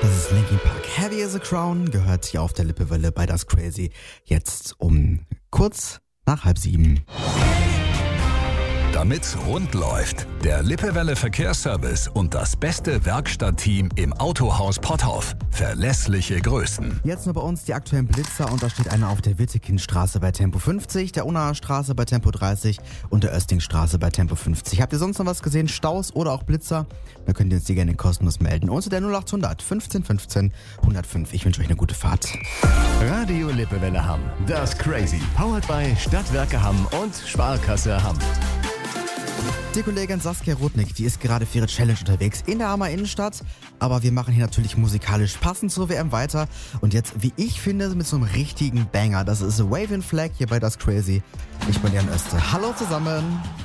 Das ist Linkin Park. Heavy as a Crown gehört hier auf der Lippewelle bei Das Crazy. Jetzt um kurz nach 6:30. Damit's rund läuft, der Lippewelle Verkehrsservice und das beste Werkstattteam im Autohaus Potthoff. Verlässliche Größen. Jetzt nur bei uns die aktuellen Blitzer und da steht einer auf der Wittekindstraße bei Tempo 50, der Unnaer Straße bei Tempo 30 und der Östingstraße bei Tempo 50. Habt ihr sonst noch was gesehen? Staus oder auch Blitzer? Dann könnt ihr uns die gerne kostenlos melden. Unter der 0800 15 15 105. Ich wünsche euch eine gute Fahrt. Radio Lippewelle Hamm. Das Crazy. Powered by Stadtwerke Hamm und Sparkasse Hamm. Die Kollegin Saskia Rudnick, die ist gerade für ihre Challenge unterwegs in der Hammer Innenstadt. Aber wir machen hier natürlich musikalisch passend zur WM weiter. Und jetzt, wie ich finde, mit so einem richtigen Banger. Das ist Waving Flag hier bei Das Crazy. Ich bin Jan Öste. Hallo zusammen.